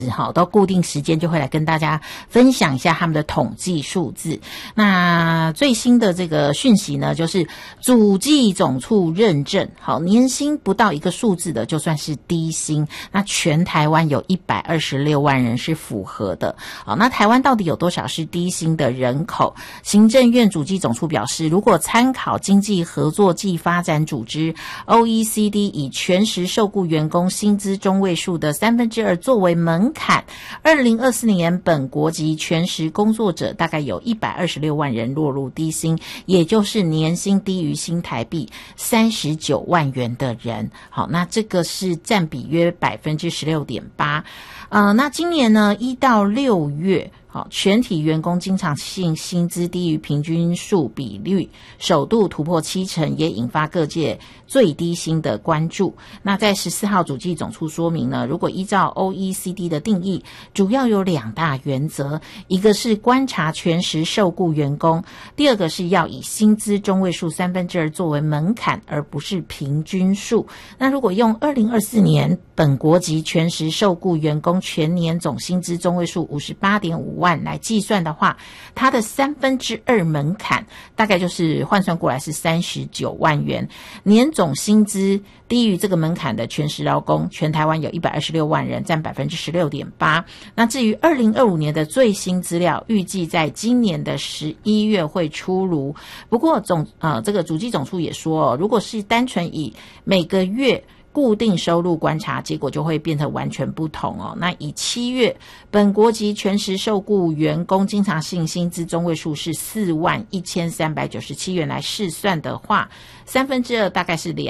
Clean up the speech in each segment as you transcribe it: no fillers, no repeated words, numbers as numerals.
好，到固定时间就会来跟大家分享一下他们的统计数字。那最新的这个讯息呢，就是主计总处认证，好，年薪不到一个数字的就算是低薪。那全台湾有126万人是符合的。好，那台湾到底有多少是低薪的人口？行政院主计总处表示，如果参考经济合作暨发展组织 OECD 以全时受雇员工薪资中位数的2/3作为门槛，2024年本国籍全时工作者大概有126万人落入低薪，也就是年薪低于新台币39万元的人。好，那这个是占比约16.8%。那今年呢，1到6月，好，全体员工经常性薪资低于平均数比率首度突破70%，也引发各界最低薪的关注。那在14号主计总处说明呢，如果依照 OECD 的定义，主要有2大原则，一个是观察全时受雇员工，第二个是要以薪资中位数2/3作为门槛，而不是平均数。那如果用2024年本国籍全时受雇员工全年总薪资中位数58.5万来计算的话，它的2/3门槛大概就是换算过来是39万元。年总薪资低于这个门槛的全时劳工，全台湾有126万人，占16.8%。那至于2025年的最新资料，预计在今年的11月会出炉。不过这个主计总处也说，如果是单纯以每个月固定收入观察，结果就会变得完全不同哦。那以7月本国籍全时受雇员工经常性薪资中位数是41397元来试算的话，2/3大概是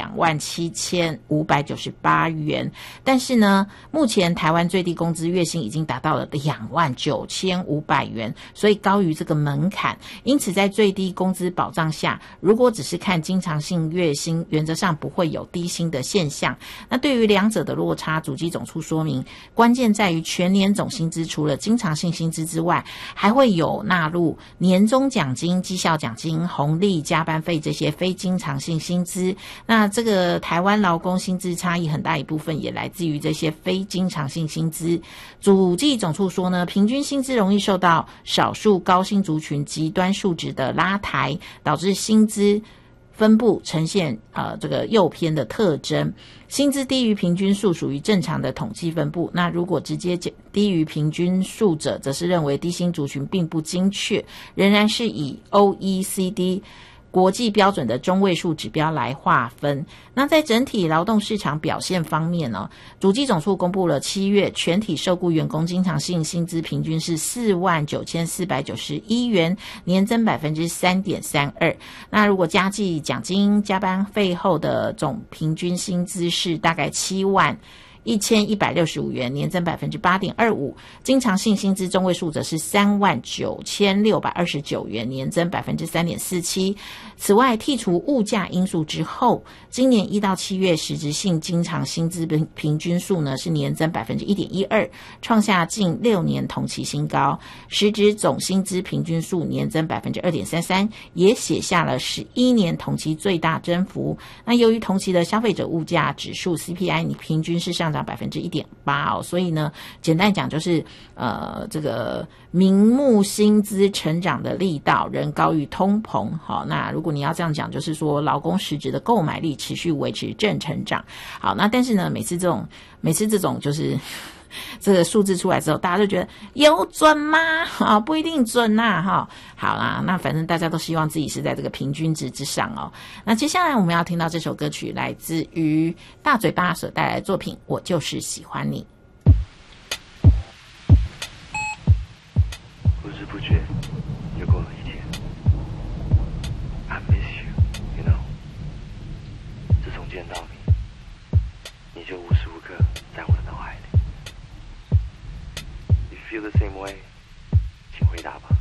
27598元。但是呢，目前台湾最低工资月薪已经达到了29500元，所以高于这个门槛。因此在最低工资保障下，如果只是看经常性月薪，原则上不会有低薪的现象。那对于两者的落差，主计总处说明，关键在于全年总薪资除了经常性薪资之外，还会有纳入年终奖金、绩效奖金、红利、加班费这些非经常性薪资。那这个台湾劳工薪资差异很大一部分也来自于这些非经常性薪资。主计总处说呢，平均薪资容易受到少数高薪族群极端数值的拉抬，导致薪资分布呈现这个右偏的特征。薪资低于平均数属于正常的统计分布，那如果直接低于平均数者，则是认为低薪族群并不精确，仍然是以 OECD国际标准的中位数指标来划分。那在整体劳动市场表现方面呢，主计总处公布了7月全体受雇员工经常性薪资平均是49491元，年增 3.32%。那如果加计奖金、加班费后的总平均薪资是大概71165元，年增 8.25%， 经常性薪资中位数则是39629元，年增 3.47%。此外，剔除物价因素之后，今年1到7月实质性经常薪资平均数呢是年增 1.12%， 创下近6年同期新高。实质总薪资平均数年增 2.33%， 也写下了11年同期最大增幅。那由于同期的消费者物价指数 CPI 你平均是上涨 1.8% 哦，所以呢，简单讲就是这个名目薪资成长的力道仍高于通膨。好，那如果你要这样讲，就是说劳工实质的购买力持续维持正成长。好，那但是呢，每次这种就是这个数字出来之后，大家就觉得有准吗？不一定准呐。好啦，那反正大家都希望自己是在这个平均值之上哦。那接下来我们要听到这首歌曲，来自于大嘴巴所带来的作品《我就是喜欢你》。 不知不觉又过了一天 I miss you, you know。 自从见到你就无时无刻在我的脑海里。 You feel the same way？ 请回答吧。